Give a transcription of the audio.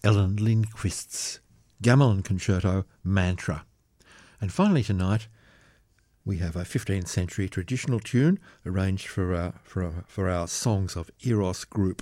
Ellen Lindquist's Gamelan Concerto Mantra. And finally tonight, we have a 15th century traditional tune arranged for our Songs of Eros group.